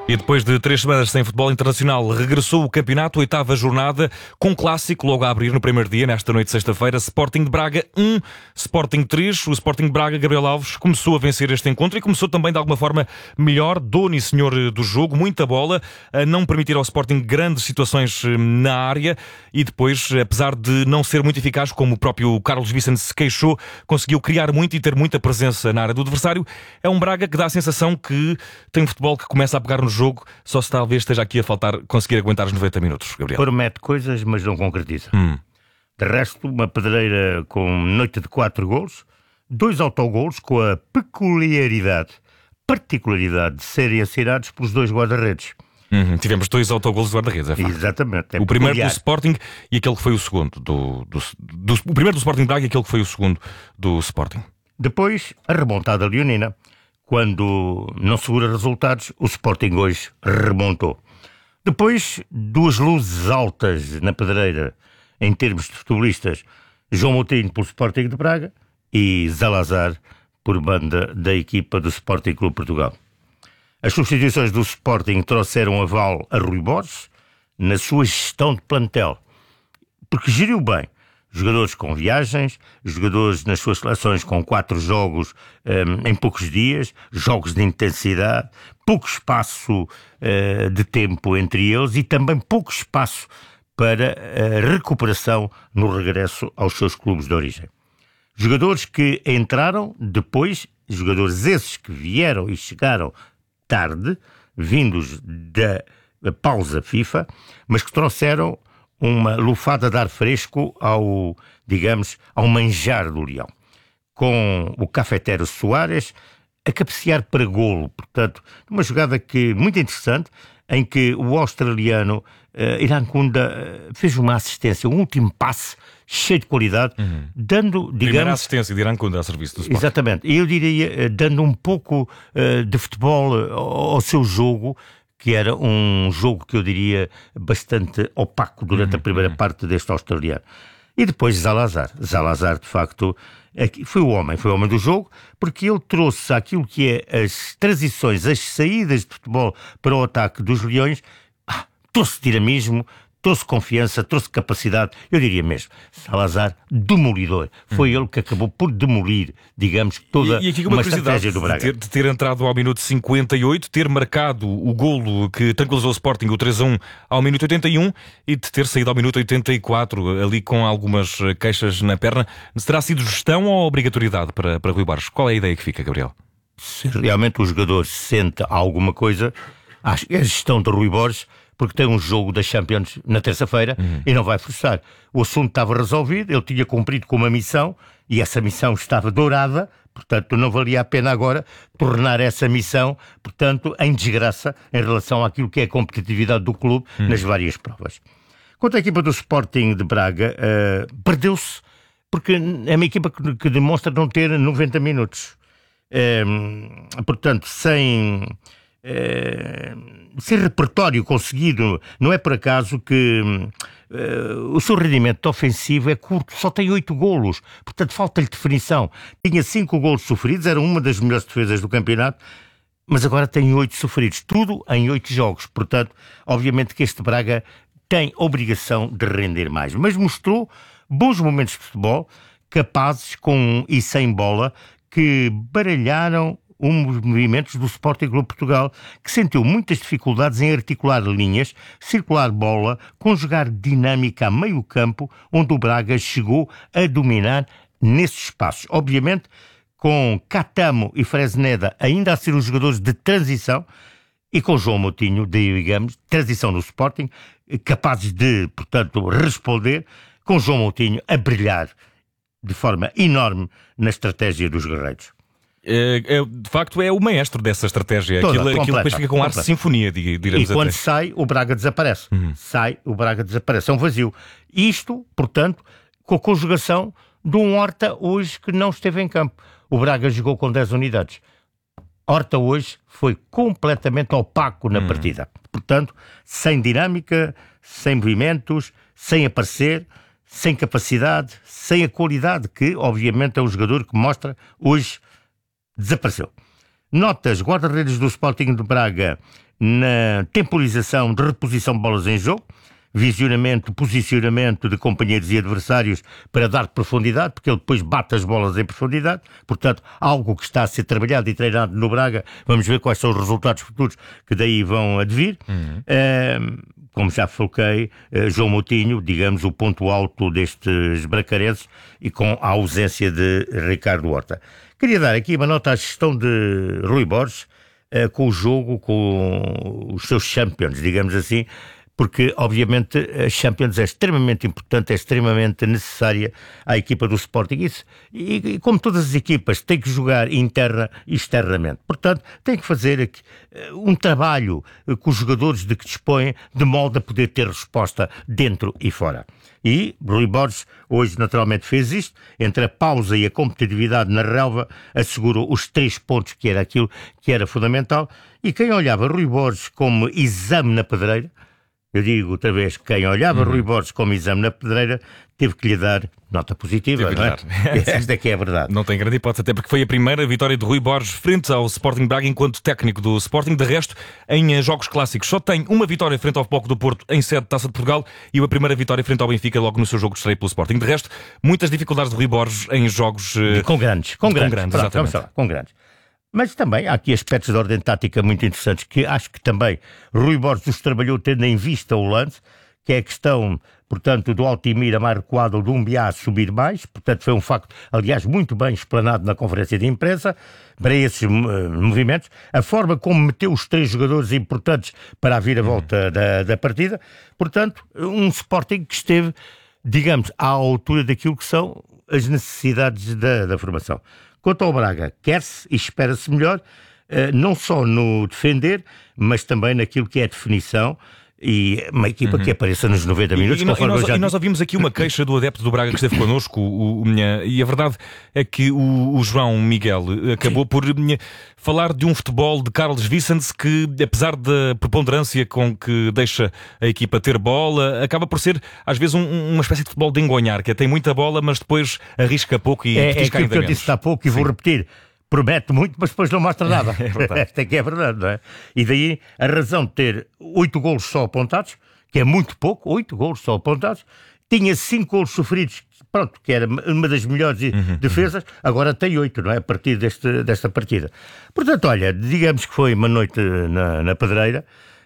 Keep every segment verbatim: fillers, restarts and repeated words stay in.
E depois de três semanas sem futebol internacional, regressou o campeonato, oitava jornada, com clássico logo a abrir no primeiro dia, nesta noite de sexta-feira. Sporting de Braga um, Sporting três. O Sporting de Braga, Gabriel Alves, começou a vencer este encontro e começou também de alguma forma melhor, dono e senhor do jogo, muita bola, a não permitir ao Sporting grandes situações na área e depois, apesar de não ser muito eficaz, como o próprio Carlos Vicente se queixou, conseguiu criar muito e ter muita presença na área do adversário. É um Braga que dá a sensação que tem um futebol que começa a pegar no jogo, só se talvez esteja aqui a faltar conseguir aguentar os noventa minutos, Gabriel. Promete coisas, mas não concretiza. Hum. De resto, uma pedreira com noite de quatro golos, dois autogolos com a peculiaridade, particularidade de serem assinados pelos dois guarda-redes. Uhum. Tivemos dois autogolos do guarda-redes, é facto. Exatamente. É o primeiro peculiar. do Sporting e aquele que foi o segundo. Do, do, do, o primeiro do Sporting Braga e aquele que foi o segundo do Sporting. Depois, a remontada leonina. Quando não segura resultados, o Sporting hoje remontou. Depois, duas luzes altas na pedreira, em termos de futebolistas, João Moutinho pelo Sporting de Braga e Zalazar por banda da equipa do Sporting Clube Portugal. As substituições do Sporting trouxeram aval a Rui Borges na sua gestão de plantel, porque geriu bem. Jogadores com viagens, jogadores nas suas seleções com quatro jogos um, em poucos dias, jogos de intensidade, pouco espaço uh, de tempo entre eles e também pouco espaço para a recuperação no regresso aos seus clubes de origem. Jogadores que entraram depois, jogadores esses que vieram e chegaram tarde, vindos da pausa FIFA, mas que trouxeram uma lufada de ar fresco ao, digamos, ao manjar do Leão. Com o cafeteiro Soares a cabecear para golo, portanto, uma jogada que, muito interessante, em que o australiano uh, Irankunda uh, fez uma assistência, um último passe cheio de qualidade, uhum. dando, digamos... Primeira assistência de Irankunda a serviço do Sporting. Exatamente. Eu diria, uh, dando um pouco uh, de futebol uh, ao seu jogo, que era um jogo que eu diria bastante opaco durante uhum, a primeira uhum. parte deste australiano. E depois Zalazar. Zalazar, de facto, foi o homem, foi o homem do jogo, porque ele trouxe aquilo que é as transições, as saídas de futebol para o ataque dos Leões, ah, trouxe dinamismo, trouxe confiança, trouxe capacidade, eu diria mesmo, Zalazar, demolidor. Foi hum. ele que acabou por demolir, digamos, toda e, e aqui uma, uma estratégia do Braga. De ter, de ter entrado ao minuto cinquenta e oito, ter marcado o golo que tranquilizou o Sporting, o três a um, ao minuto oitenta e um, e de ter saído ao minuto oitenta e quatro, ali com algumas queixas na perna. Terá sido gestão ou obrigatoriedade para, para Rui Borges? Qual é a ideia que fica, Gabriel? Se realmente o jogador sente alguma coisa, acho que é a gestão de Rui Borges, porque tem um jogo da Champions na terça-feira uhum. e não vai forçar. O assunto estava resolvido, ele tinha cumprido com uma missão e essa missão estava dourada, portanto não valia a pena agora tornar essa missão, portanto, em desgraça em relação àquilo que é a competitividade do clube uhum. nas várias provas. Quanto à equipa do Sporting de Braga, uh, perdeu-se, porque é uma equipa que, que demonstra não ter noventa minutos. Uh, portanto, sem... Uh, sem repertório conseguido, não é por acaso que uh, o seu rendimento ofensivo é curto, só tem oito golos, portanto falta-lhe definição. Tinha cinco golos sofridos, era uma das melhores defesas do campeonato, mas agora tem oito sofridos, tudo em oito jogos, portanto, obviamente que este Braga tem obrigação de render mais, mas mostrou bons momentos de futebol, capazes com e sem bola, que baralharam os movimentos do Sporting Clube Portugal, que sentiu muitas dificuldades em articular linhas, circular bola, conjugar dinâmica a meio campo, onde o Braga chegou a dominar nesses espaços. Obviamente, com Catamo e Fresneda ainda a ser os jogadores de transição, e com João Moutinho, digamos, transição no Sporting, capazes de, portanto, responder, com João Moutinho a brilhar de forma enorme na estratégia dos guerreiros. É, é, de facto é o maestro dessa estratégia. Toda, aquilo, completa, aquilo depois fica com ar de sinfonia, diremos. E quando até. sai, o Braga desaparece. Uhum. Sai, o Braga desaparece. É um vazio. Isto, portanto, com a conjugação de um Horta hoje que não esteve em campo. O Braga jogou com dez unidades. Horta hoje foi completamente opaco na uhum. partida. Portanto, sem dinâmica, sem movimentos, sem aparecer, sem capacidade, sem a qualidade que, obviamente, é um jogador que mostra hoje desapareceu. Notas, guarda-redes do Sporting de Braga na temporização de reposição de bolas em jogo, visionamento, posicionamento de companheiros e adversários para dar profundidade, porque ele depois bate as bolas em profundidade, portanto, algo que está a ser trabalhado e treinado no Braga. Vamos ver quais são os resultados futuros que daí vão advir. Uhum. Uh, como já foquei, uh, João Moutinho, digamos, o ponto alto destes bracarenses, e com a ausência de Ricardo Horta. Queria dar aqui uma nota à gestão de Rui Borges, uh, com o jogo, com os seus champions, digamos assim, porque, obviamente, a Champions é extremamente importante, é extremamente necessária à equipa do Sporting. Isso, e, e como todas as equipas, tem que jogar interna e externamente. Portanto, tem que fazer aqui, uh, um trabalho uh, com os jogadores de que dispõem, de modo a poder ter resposta dentro e fora. E Rui Borges hoje naturalmente fez isto, entre a pausa e a competitividade na relva, assegurou os três pontos, que era aquilo que era fundamental. E quem olhava Rui Borges como exame na pedreira, eu digo outra vez, quem olhava uhum. Rui Borges como exame na pedreira teve que lhe dar nota positiva, não é? Esta é que é a verdade. Não tem grande hipótese, até porque foi a primeira vitória de Rui Borges frente ao Sporting Braga enquanto técnico do Sporting. De resto, em jogos clássicos, só tem uma vitória frente ao Futebol do Porto em sede de Taça de Portugal e a primeira vitória frente ao Benfica logo no seu jogo de estreia pelo Sporting. De resto, muitas dificuldades de Rui Borges em jogos... Com grandes, com, com grandes, grandes Pronto, exatamente. Vamos lá, com grandes. Mas também há aqui aspectos de ordem tática muito interessantes, que acho que também Rui Borges os trabalhou tendo em vista o lance, que é a questão, portanto, do Altimira mais recuado, do Umbiá subir mais. Portanto, foi um facto, aliás, muito bem explanado na conferência de imprensa para esses uh, movimentos. A forma como meteu os três jogadores importantes para a vira-volta uhum. da, da partida. Portanto, um Sporting que esteve, digamos, à altura daquilo que são as necessidades da, da formação. Quanto ao Braga, quer-se e espera-se melhor, não só no defender, mas também naquilo que é a definição, e uma equipa uhum. que apareça nos noventa minutos. E, e, e, nós, já... e nós ouvimos aqui uma queixa do adepto do Braga que esteve connosco, o, o, minha, e a verdade é que o, o João Miguel acabou Sim. por minha, falar de um futebol de Carlos Vicente que, apesar da preponderância com que deixa a equipa ter bola, acaba por ser às vezes um, uma espécie de futebol de engonhar, que tem muita bola, mas depois arrisca pouco e é, petisca é ainda que eu menos. disse há pouco e Sim. vou repetir. Promete muito, mas depois não mostra nada. É Esta é que é verdade, não é? E daí a razão de ter oito golos só apontados, que é muito pouco, oito golos só apontados, tinha cinco golos sofridos, pronto, que era uma das melhores uhum, defesas, uhum. agora tem oito, não é? A partir deste, desta partida. Portanto, olha, digamos que foi uma noite na, na pedreira,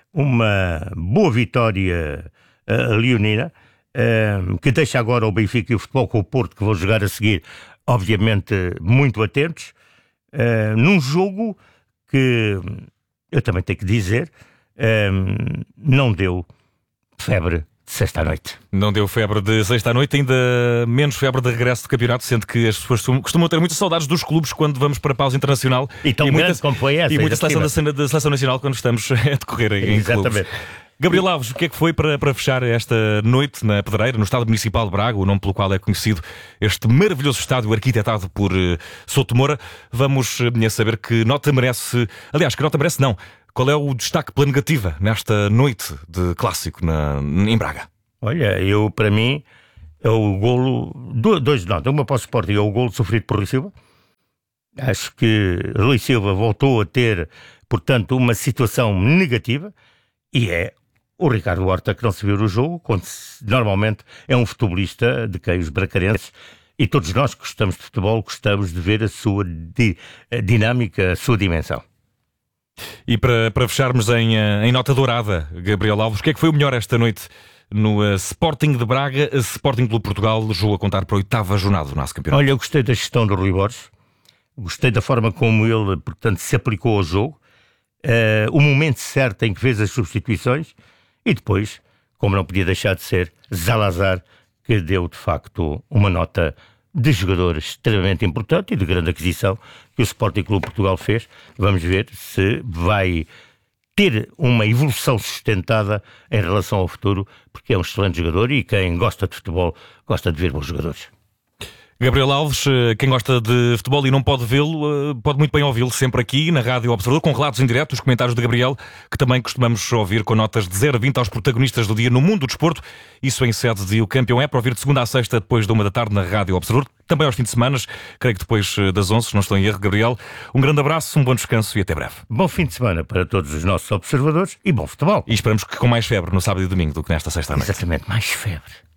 uma boa vitória uh, leonina, uh, que deixa agora o Benfica e o Futebol com o Porto, que vão jogar a seguir, obviamente, muito atentos. Uh, num jogo que, eu também tenho que dizer, uh, não deu febre de sexta à noite. Não deu febre de sexta à noite, ainda menos febre de regresso de campeonato, sendo que as pessoas costumam ter muitas saudades dos clubes quando vamos para a pausa internacional. E tão e grande muita, como foi essa. E muita seleção da, da seleção nacional quando estamos a decorrer em Exatamente. clubes. Gabriel Alves, o que é que foi para, para fechar esta noite na Pedreira, no Estádio Municipal de Braga, o nome pelo qual é conhecido este maravilhoso estádio arquitetado por uh, Souto Moura? Vamos uh, saber que nota merece, aliás, que nota merece não, qual é o destaque pela negativa nesta noite de clássico na, em Braga? Olha, eu, para mim, é o golo, dois notas, uma para o Sporting, é o golo sofrido por Rui Silva. Acho que Rui Silva voltou a ter, portanto, uma situação negativa, e é o Ricardo Horta que não se viu no jogo, quando normalmente é um futebolista de quem os bracarenses, e todos nós que gostamos de futebol, gostamos de ver a sua di, a dinâmica, a sua dimensão. E para, para fecharmos em, em nota dourada, Gabriel Alves, o que é que foi o melhor esta noite no uh, Sporting de Braga, Sporting Clube Portugal, jogo a contar para a oitava jornada do nosso campeonato? Olha, eu gostei da gestão do Rui Borges, gostei da forma como ele, portanto, se aplicou ao jogo, uh, o momento certo em que fez as substituições, e depois, como não podia deixar de ser, Zalazar, que deu de facto uma nota de jogador extremamente importante e de grande aquisição que o Sporting Clube Portugal fez. Vamos ver se vai ter uma evolução sustentada em relação ao futuro, porque é um excelente jogador e quem gosta de futebol gosta de ver bons jogadores. Gabriel Alves, quem gosta de futebol e não pode vê-lo, pode muito bem ouvi-lo sempre aqui na Rádio Observador, com relatos em direto, os comentários de Gabriel, que também costumamos ouvir com notas de zero a vinte aos protagonistas do dia no mundo do desporto. Isso em sede de O Campeão é para ouvir de segunda a sexta, depois de uma da tarde na Rádio Observador. Também aos fins de semana, creio que depois das onze, se não estou em erro. Gabriel, um grande abraço, um bom descanso e até breve. Bom fim de semana para todos os nossos observadores e bom futebol. E esperamos que com mais febre no sábado e domingo do que nesta sexta-noite. Exatamente, mais febre.